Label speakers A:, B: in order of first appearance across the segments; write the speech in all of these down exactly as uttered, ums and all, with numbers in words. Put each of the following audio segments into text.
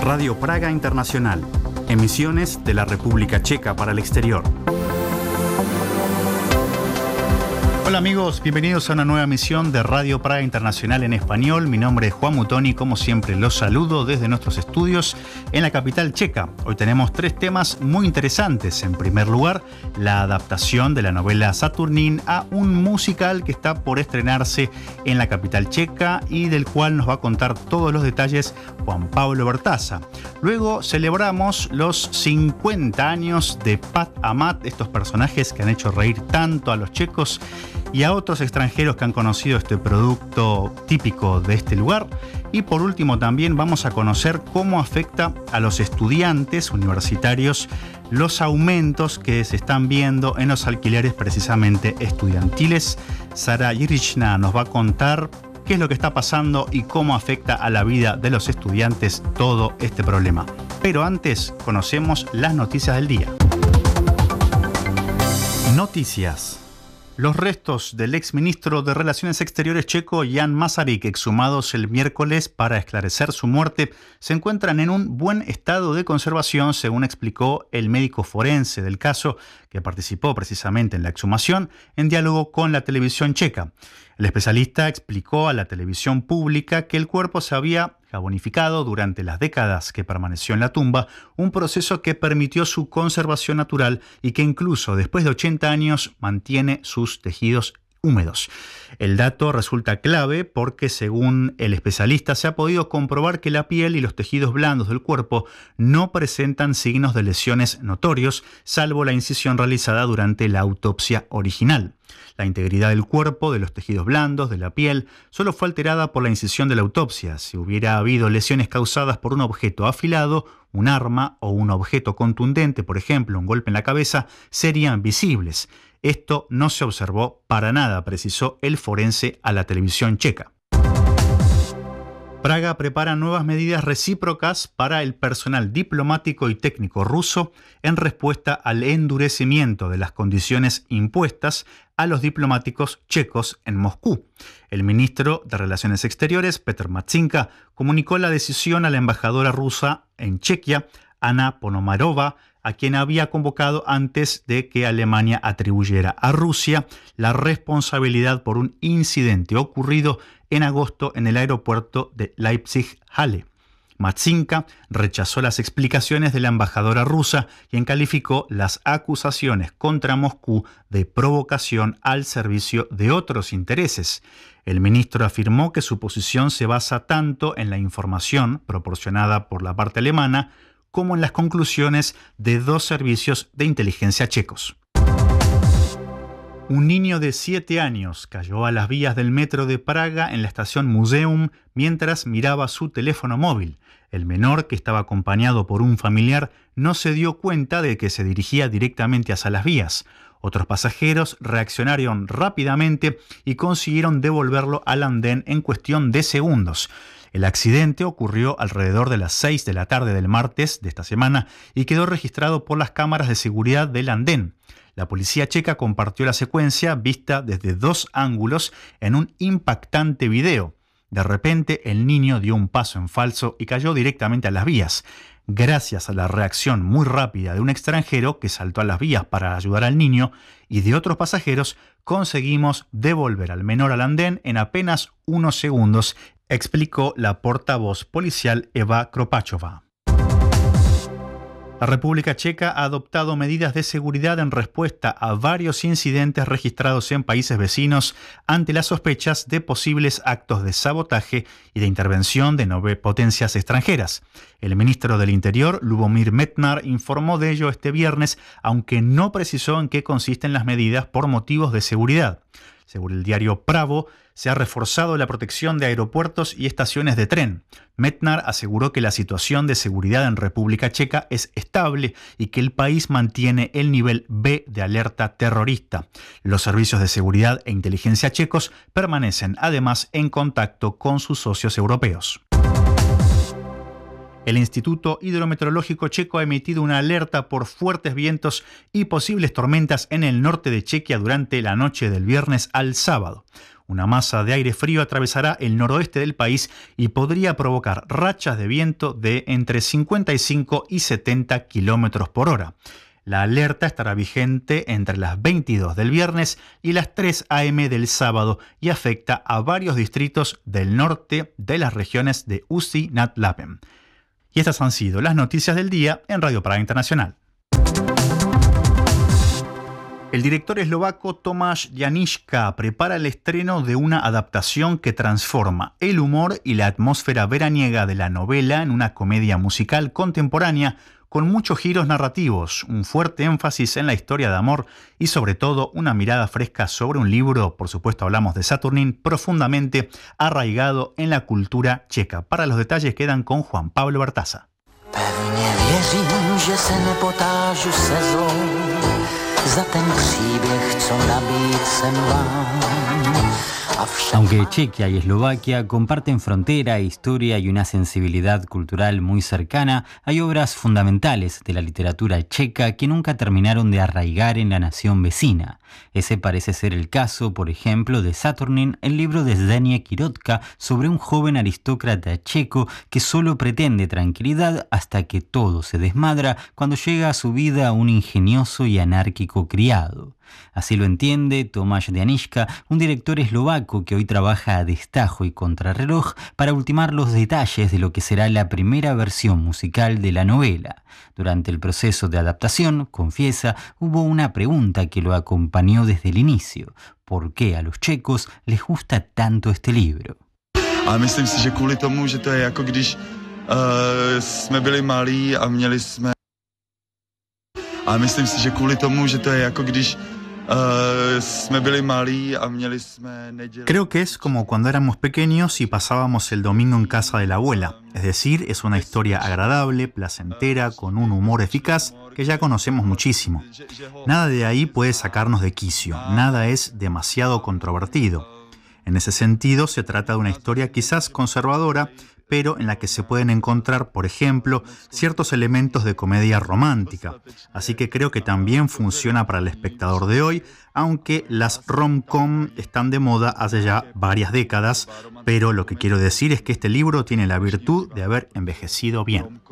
A: Radio Praga Internacional. Emisiones de la República Checa para el exterior. Hola amigos, bienvenidos a una nueva emisión de Radio Praga Internacional en español. Mi nombre es Juan Mutoni, como siempre los saludo desde nuestros estudios en la capital checa. Hoy tenemos tres temas muy interesantes. En primer lugar, la adaptación de la novela Saturnin a un musical que está por estrenarse en la capital checa y del cual nos va a contar todos los detalles Juan Pablo Bertaza. Luego celebramos los cincuenta años de Pat Amat, estos personajes que han hecho reír tanto a los checos y a otros extranjeros que han conocido este producto típico de este lugar. Y por último también vamos a conocer cómo afecta a los estudiantes universitarios los aumentos que se están viendo en los alquileres precisamente estudiantiles. Sara Yirichna nos va a contar qué es lo que está pasando y cómo afecta a la vida de los estudiantes todo este problema. Pero antes conocemos las noticias del día. Noticias. Los restos del exministro de Relaciones Exteriores checo Jan Masaryk, exhumados el miércoles para esclarecer su muerte, se encuentran en un buen estado de conservación, según explicó el médico forense del caso, que participó precisamente en la exhumación, en diálogo con la televisión checa. El especialista explicó a la televisión pública que el cuerpo se había carbonificado durante las décadas que permaneció en la tumba, un proceso que permitió su conservación natural y que incluso después de ochenta años mantiene sus tejidos húmedos. El dato resulta clave porque, según el especialista, se ha podido comprobar que la piel y los tejidos blandos del cuerpo no presentan signos de lesiones notorios, salvo la incisión realizada durante la autopsia original. La integridad del cuerpo, de los tejidos blandos, de la piel, solo fue alterada por la incisión de la autopsia. Si hubiera habido lesiones causadas por un objeto afilado, un arma o un objeto contundente, por ejemplo, un golpe en la cabeza, serían visibles. Esto no se observó para nada, precisó el forense a la televisión checa. Praga prepara nuevas medidas recíprocas para el personal diplomático y técnico ruso en respuesta al endurecimiento de las condiciones impuestas a los diplomáticos checos en Moscú. El ministro de Relaciones Exteriores, Petr Matsinka, comunicó la decisión a la embajadora rusa en Chequia, Ana Ponomarova, a quien había convocado antes de que Alemania atribuyera a Rusia la responsabilidad por un incidente ocurrido en agosto en el aeropuerto de Leipzig-Halle. Matsinka rechazó las explicaciones de la embajadora rusa, quien calificó las acusaciones contra Moscú de provocación al servicio de otros intereses. El ministro afirmó que su posición se basa tanto en la información proporcionada por la parte alemana como en las conclusiones de dos servicios de inteligencia checos. Un niño de siete años cayó a las vías del metro de Praga en la estación Museum mientras miraba su teléfono móvil. El menor, que estaba acompañado por un familiar, no se dio cuenta de que se dirigía directamente hacia las vías. Otros pasajeros reaccionaron rápidamente y consiguieron devolverlo al andén en cuestión de segundos. El accidente ocurrió alrededor de las seis de la tarde del martes de esta semana y quedó registrado por las cámaras de seguridad del andén. La policía checa compartió la secuencia vista desde dos ángulos en un impactante video. De repente, el niño dio un paso en falso y cayó directamente a las vías. Gracias a la reacción muy rápida de un extranjero que saltó a las vías para ayudar al niño y de otros pasajeros, conseguimos devolver al menor al andén en apenas unos segundos, explicó la portavoz policial Eva Kropachova. La República Checa ha adoptado medidas de seguridad en respuesta a varios incidentes registrados en países vecinos ante las sospechas de posibles actos de sabotaje y de intervención de nueve potencias extranjeras. El ministro del Interior, Lubomir Metnar, informó de ello este viernes, aunque no precisó en qué consisten las medidas por motivos de seguridad. Según el diario Pravo, se ha reforzado la protección de aeropuertos y estaciones de tren. Metnar aseguró que la situación de seguridad en República Checa es estable y que el país mantiene el nivel B de alerta terrorista. Los servicios de seguridad e inteligencia checos permanecen además en contacto con sus socios europeos. El Instituto Hidrometeorológico Checo ha emitido una alerta por fuertes vientos y posibles tormentas en el norte de Chequia durante la noche del viernes al sábado. Una masa de aire frío atravesará el noroeste del país y podría provocar rachas de viento de entre cincuenta y cinco y setenta kilómetros por hora. La alerta estará vigente entre las veintidós del viernes y las tres a eme del sábado y afecta a varios distritos del norte de las regiones de Usi-Natlapen. Y estas han sido las noticias del día en Radio Praga Internacional. El director eslovaco Tomáš Janíčka prepara el estreno de una adaptación que transforma el humor y la atmósfera veraniega de la novela en una comedia musical contemporánea con muchos giros narrativos, un fuerte énfasis en la historia de amor y sobre todo una mirada fresca sobre un libro, por supuesto hablamos de Saturnin, profundamente arraigado en la cultura checa. Para los detalles quedan con Juan Pablo Bertaza.
B: Pevně věřím, že se nepotážu se zlou za ten příběh, co nabít jsem vám.
C: Aunque Chequia y Eslovaquia comparten frontera, historia y una sensibilidad cultural muy cercana, hay obras fundamentales de la literatura checa que nunca terminaron de arraigar en la nación vecina. Ese parece ser el caso, por ejemplo, de Saturnin, el libro de Zdeněk Jirotka sobre un joven aristócrata checo que solo pretende tranquilidad hasta que todo se desmadra cuando llega a su vida un ingenioso y anárquico criado. Así lo entiende Tomáš Janíčka, un director eslovaco que hoy trabaja a destajo y contrarreloj para ultimar los detalles de lo que será la primera versión musical de la novela. Durante el proceso de adaptación, confiesa, hubo una pregunta que lo acompañó desde el inicio. ¿Por qué a los checos les gusta tanto este libro?
D: A myslím si, že kvůli tomu, že to je jako když uh, jsme byli malí a měli jsme... A myslím si, že kvůli tomu, že to je jako když
A: Creo que es como cuando éramos pequeños y pasábamos el domingo en casa de la abuela. Es decir, es una historia agradable, placentera, con un humor eficaz que ya conocemos muchísimo. Nada de ahí puede sacarnos de quicio, nada es demasiado controvertido. En ese sentido, se trata de una historia quizás conservadora, pero en la que se pueden encontrar, por ejemplo, ciertos elementos de comedia romántica. Así que creo que también funciona para el espectador de hoy, aunque las rom-com están de moda hace ya varias décadas, pero lo que quiero decir es que este libro tiene la virtud de haber envejecido bien.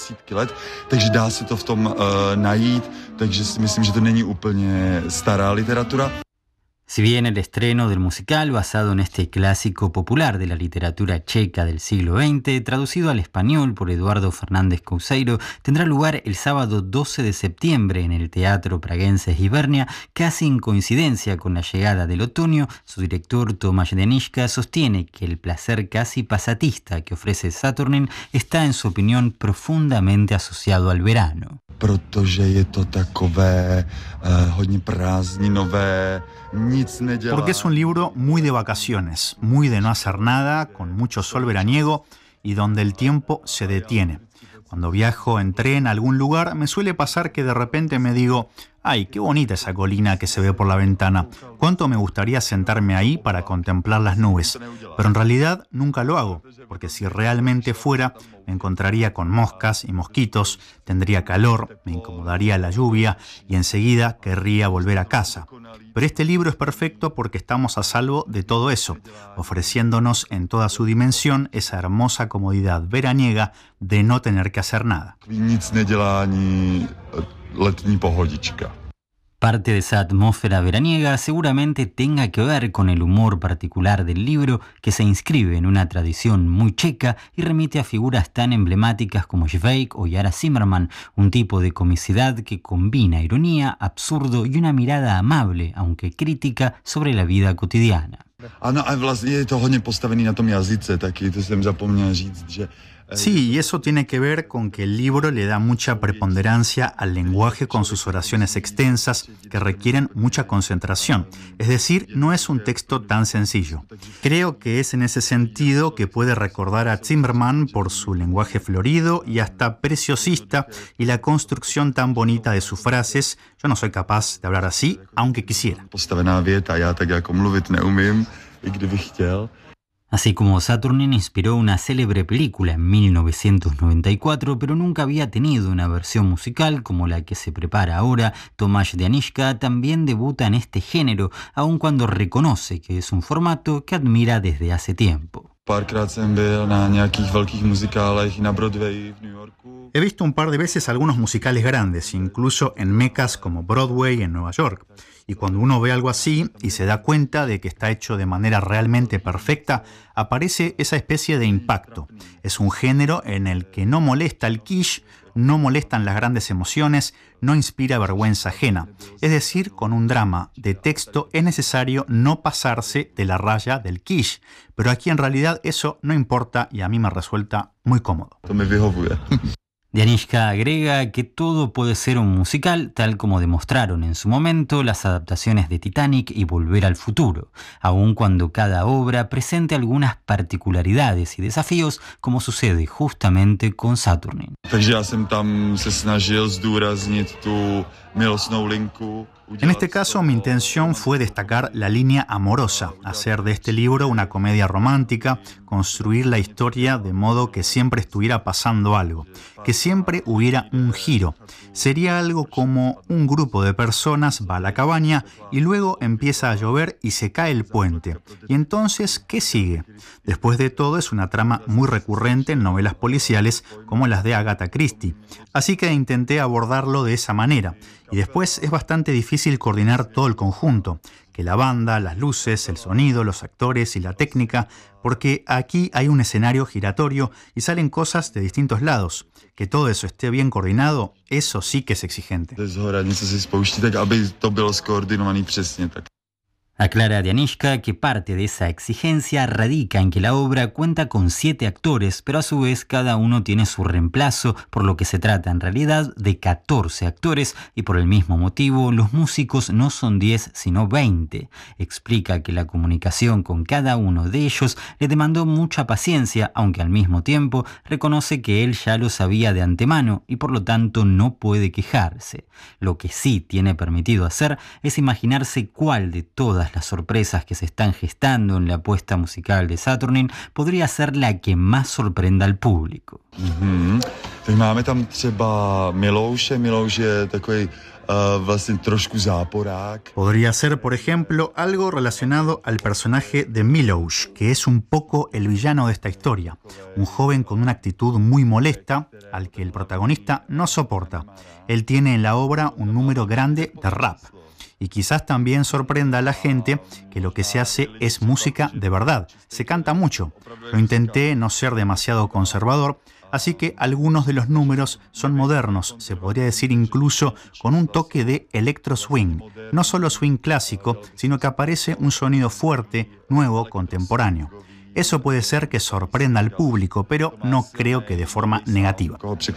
D: Takže dá se to v tom uh, najít, takže si myslím, že to není úplně stará literatura.
C: Si bien el estreno del musical basado en este clásico popular de la literatura checa del siglo veinte, traducido al español por Eduardo Fernández Couseiro, tendrá lugar el sábado doce de septiembre en el Teatro Praguense Hibernia, casi en coincidencia con la llegada del otoño, su director Tomáš Janíčka sostiene que el placer casi pasatista que ofrece Saturnin está, en su opinión, profundamente asociado al verano.
D: Protože je to takové uh, hodně prázdninové, nic nedělá.
A: Porque es un libro muy de vacaciones, muy de no hacer nada, con mucho sol veraniego y donde el tiempo se detiene. Cuando viajo en tren a algún lugar, me suele pasar que de repente me digo, ¡ay, qué bonita esa colina que se ve por la ventana! ¿Cuánto me gustaría sentarme ahí para contemplar las nubes? Pero en realidad nunca lo hago, porque si realmente fuera, me encontraría con moscas y mosquitos, tendría calor, me incomodaría la lluvia y enseguida querría volver a casa. Pero este libro es perfecto porque estamos a salvo de todo eso, ofreciéndonos en toda su dimensión esa hermosa comodidad veraniega de no tener que hacer nada.
D: Nic nedělá ani letní pohodička.
C: Parte de esa atmósfera veraniega seguramente tenga que ver con el humor particular del libro, que se inscribe en una tradición muy checa y remite a figuras tan emblemáticas como Švejk o Jara Zimmerman, un tipo de comicidad que combina ironía, absurdo y una mirada amable, aunque crítica, sobre la vida cotidiana.
D: Ano, a vlastně je to hodně postavený na tom jazyce, taky to jsem zapomněl říct, že
A: Sí, y eso tiene que ver con que el libro le da mucha preponderancia al lenguaje con sus oraciones extensas que requieren mucha concentración. Es decir, no es un texto tan sencillo. Creo que es en ese sentido que puede recordar a Zimmerman por su lenguaje florido y hasta preciosista y la construcción tan bonita de sus frases. Yo no soy capaz de hablar así, aunque quisiera.
D: Postavená věta, já tak jako mluvit neumím, i kdybych chtěl.
C: Así como Saturnin inspiró una célebre película en mil novecientos noventa y cuatro, pero nunca había tenido una versión musical como la que se prepara ahora, Tomáš Dianíška también debuta en este género, aun cuando reconoce que es un formato que admira desde hace tiempo.
A: He visto un par de veces algunos musicales grandes, incluso en mecas como Broadway en Nueva York. Y cuando uno ve algo así y se da cuenta de que está hecho de manera realmente perfecta, aparece esa especie de impacto. Es un género en el que no molesta el kitsch, no molestan las grandes emociones, no inspira vergüenza ajena. Es decir, con un drama de texto es necesario no pasarse de la raya del kitsch. Pero aquí en realidad eso no importa y a mí me resulta muy cómodo.
C: Dianíška agrega que todo puede ser un musical, tal como demostraron en su momento las adaptaciones de Titanic y Volver al Futuro, aun cuando cada obra presente algunas particularidades y desafíos, como sucede justamente con Saturnin.
A: En este caso, mi intención fue destacar la línea amorosa, hacer de este libro una comedia romántica, construir la historia de modo que siempre estuviera pasando algo, que siempre hubiera un giro. Sería algo como un grupo de personas va a la cabaña y luego empieza a llover y se cae el puente. ¿Y entonces qué sigue? Después de todo, es una trama muy recurrente en novelas policiales como las de Agatha Christie. Así que intenté abordarlo de esa manera. Y después es bastante difícil coordinar todo el conjunto, que la banda, las luces, el sonido, los actores y la técnica, porque aquí hay un escenario giratorio y salen cosas de distintos lados. Que todo eso esté bien coordinado, eso sí que es exigente.
C: Aclara Dianíška que parte de esa exigencia radica en que la obra cuenta con siete actores, pero a su vez cada uno tiene su reemplazo, por lo que se trata en realidad de catorce actores y por el mismo motivo los músicos no son diez sino veinte. Explica que la comunicación con cada uno de ellos le demandó mucha paciencia, aunque al mismo tiempo reconoce que él ya lo sabía de antemano y por lo tanto no puede quejarse. Lo que sí tiene permitido hacer es imaginarse cuál de todas las sorpresas que se están gestando en la apuesta musical de Saturnin podría ser la que más sorprenda al público.
D: Mm-hmm. Tak máme tam třeba Milouše. Milouš je takový uh, vlastně trošku záporák.
A: Podría ser, por ejemplo, algo relacionado al personaje de Milouš, que es un poco el villano de esta historia. Un joven con una actitud muy molesta, al que el protagonista no soporta. Él tiene en la obra un número grande de rap. Y quizás también sorprenda a la gente que lo que se hace es música de verdad. Se canta mucho. Lo intenté no ser demasiado conservador, así que algunos de los números son modernos, se podría decir incluso con un toque de electro swing. No solo swing clásico, sino que aparece un sonido fuerte, nuevo, contemporáneo. Eso puede ser que sorprenda al público, pero no creo que de forma negativa.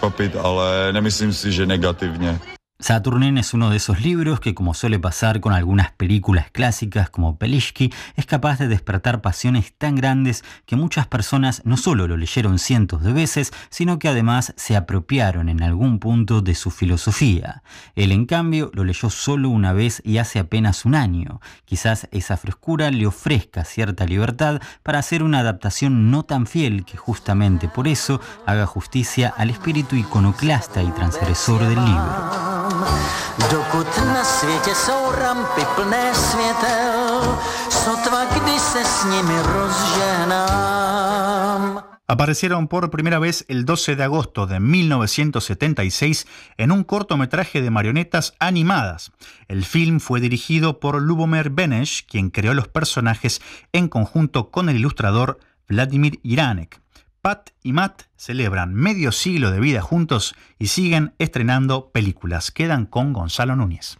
C: Saturnin es uno de esos libros que, como suele pasar con algunas películas clásicas como Pelishki, es capaz de despertar pasiones tan grandes que muchas personas no solo lo leyeron cientos de veces, sino que además se apropiaron en algún punto de su filosofía. Él, en cambio, lo leyó solo una vez y hace apenas un año. Quizás esa frescura le ofrezca cierta libertad para hacer una adaptación no tan fiel que justamente por eso haga justicia al espíritu iconoclasta y transgresor del libro.
B: Dokud na světě jsou rampy plné světel, sotva kdy se s nimi rozženám.
A: Aparecieron por primera vez el doce de agosto de mil novecientos setenta y seis en un cortometraje de marionetas animadas. El film fue dirigido por Lubomir Beneš, quien creó los personajes en conjunto con el ilustrador Vladimir Jiranek. Pat y Matt celebran medio siglo de vida juntos y siguen estrenando películas. Quedan con Gonzalo Núñez.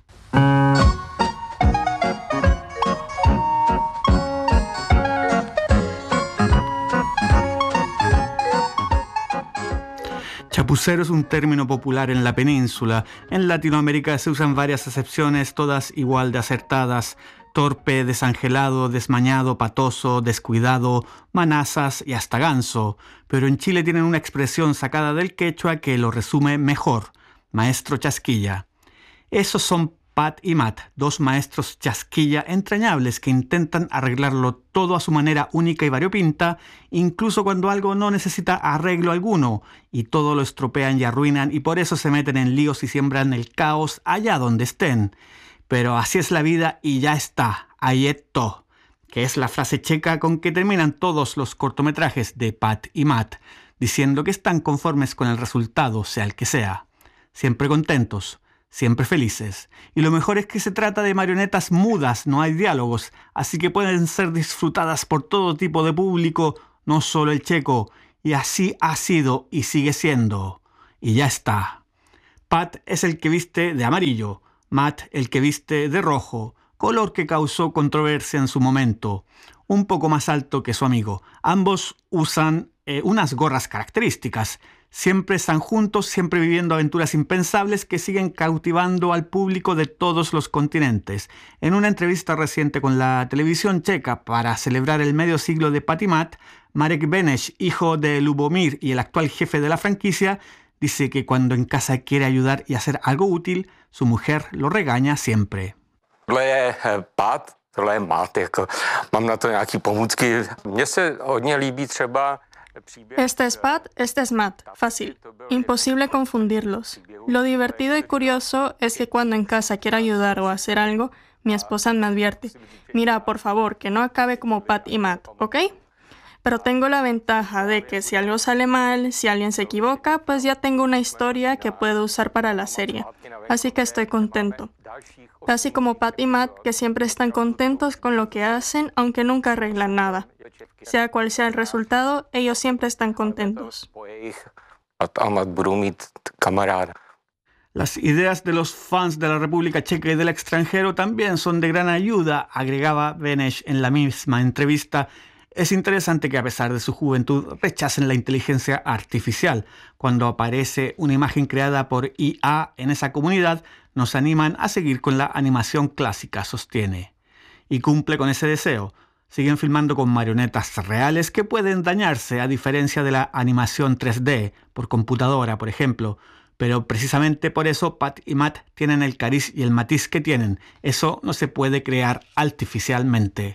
E: Chapucero es un término popular en la península. En Latinoamérica se usan varias acepciones, todas igual de acertadas. Torpe, desangelado, desmañado, patoso, descuidado, manazas y hasta ganso. Pero en Chile tienen una expresión sacada del quechua que lo resume mejor: maestro chasquilla. Esos son Pat y Matt, dos maestros chasquilla entrañables que intentan arreglarlo todo a su manera única y variopinta, incluso cuando algo no necesita arreglo alguno, y todo lo estropean y arruinan, y por eso se meten en líos y siembran el caos allá donde estén. Pero así es la vida y ya está, ahí esto, que es la frase checa con que terminan todos los cortometrajes de Pat y Matt, diciendo que están conformes con el resultado, sea el que sea. Siempre contentos, siempre felices. Y lo mejor es que se trata de marionetas mudas, no hay diálogos, así que pueden ser disfrutadas por todo tipo de público, no solo el checo. Y así ha sido y sigue siendo. Y ya está. Pat es el que viste de amarillo, Matt el que viste de rojo, color que causó controversia en su momento, un poco más alto que su amigo. Ambos usan eh, unas gorras características. Siempre están juntos, siempre viviendo aventuras impensables que siguen cautivando al público de todos los continentes. En una entrevista reciente con la televisión checa para celebrar el medio siglo de Pat y Matt, Marek Beneš, hijo de Lubomir y el actual jefe de la franquicia, dice que cuando en casa quiere ayudar y hacer algo útil, su mujer lo regaña siempre.
F: Tohle je Pat, tohle je Matt, jako mám na to nějaký pomůcky. Mně se hodně líbí třeba.
G: Este es Pat, este es Matt. Fácil. Imposible confundirlos. Lo divertido y curioso es que cuando en casa quiero ayudar o hacer algo, mi esposa me advierte, mira, por favor, que no acabe como Pat y Matt, ¿ok? Pero tengo la ventaja de que si algo sale mal, si alguien se equivoca, pues ya tengo una historia que puedo usar para la serie. Así que estoy contento. Casi como Pat y Matt, que siempre están contentos con lo que hacen, aunque nunca arreglan nada. Sea cual sea el resultado, ellos siempre están contentos.
E: Las ideas de los fans de la República Checa y del extranjero también son de gran ayuda, agregaba Beneš en la misma entrevista. Es interesante que a pesar de su juventud rechacen la inteligencia artificial. Cuando aparece una imagen creada por I A en esa comunidad, nos animan a seguir con la animación clásica, sostiene. Y cumple con ese deseo. Siguen filmando con marionetas reales que pueden dañarse, a diferencia de la animación tres D, por computadora, por ejemplo. Pero precisamente por eso Pat y Matt tienen el cariz y el matiz que tienen. Eso no se puede crear artificialmente.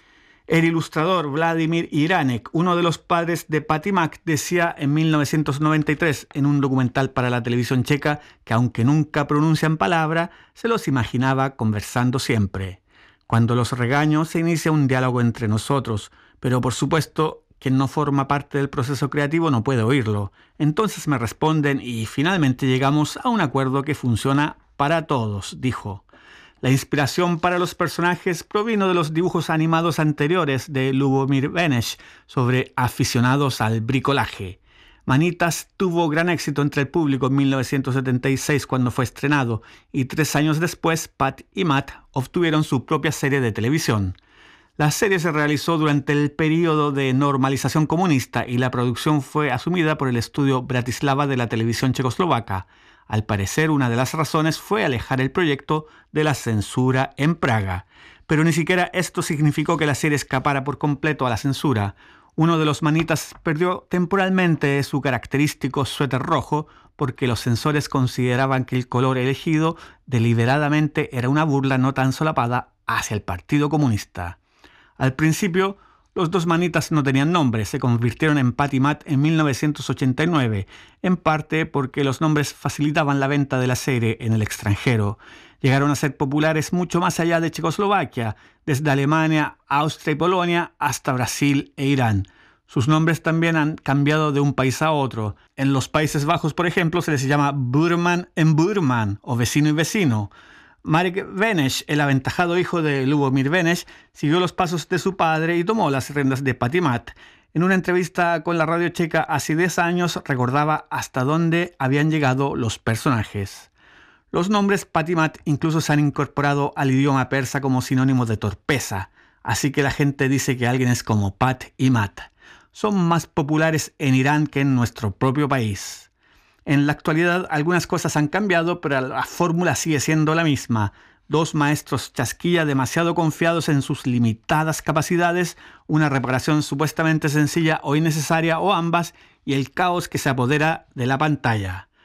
E: El ilustrador Vladimir Iranek, uno de los padres de Pat y Matt, decía en mil novecientos noventa y tres en un documental para la televisión checa que aunque nunca pronuncian palabra, se los imaginaba conversando siempre. Cuando los regaño se inicia un diálogo entre nosotros, pero por supuesto quien no forma parte del proceso creativo no puede oírlo. Entonces me responden y finalmente llegamos a un acuerdo que funciona para todos, dijo. La inspiración para los personajes provino de los dibujos animados anteriores de Lubomir Beneš sobre aficionados al bricolaje. Manitas tuvo gran éxito entre el público en mil novecientos setenta y seis cuando fue estrenado, y tres años después Pat y Matt obtuvieron su propia serie de televisión. La serie se realizó durante el período de normalización comunista y la producción fue asumida por el estudio Bratislava de la televisión checoslovaca. Al parecer, una de las razones fue alejar el proyecto de la censura en Praga. Pero ni siquiera esto significó que la serie escapara por completo a la censura. Uno de los manitas perdió temporalmente su característico suéter rojo porque los censores consideraban que el color elegido deliberadamente era una burla no tan solapada hacia el Partido Comunista. Al principio, los dos manitas no tenían nombre, se convirtieron en Pat y Matt en mil novecientos ochenta y nueve, en parte porque los nombres facilitaban la venta de la serie en el extranjero. Llegaron a ser populares mucho más allá de Checoslovaquia, desde Alemania, Austria y Polonia hasta Brasil e Irán. Sus nombres también han cambiado de un país a otro. En los Países Bajos, por ejemplo, se les llama Buurman en Buurman o vecino y vecino. Marek Beneš, el aventajado hijo de Lubomir Beneš, siguió los pasos de su padre y tomó las riendas de Pat y Matt. En una entrevista con la radio checa hace diez años recordaba hasta dónde habían llegado los personajes. Los nombres Pat y Matt incluso se han incorporado al idioma persa como sinónimo de torpeza, así que la gente dice que alguien es como Pat y Matt. Son más populares en Irán que en nuestro propio país. En la actualidad algunas cosas han cambiado, pero la fórmula sigue siendo la misma. Dos maestros chasquilla demasiado confiados en sus limitadas capacidades, una reparación supuestamente sencilla o innecesaria o ambas, y el caos que se apodera de la pantalla.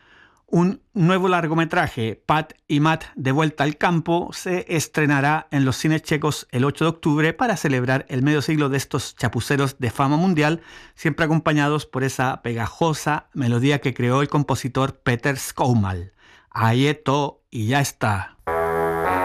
E: Un nuevo largometraje, Pat y Matt de vuelta al campo, se estrenará en los cines checos el ocho de octubre para celebrar el medio siglo de estos chapuceros de fama mundial, siempre acompañados por esa pegajosa melodía que creó el compositor Peter Skoumal. Ahí esto y ya está.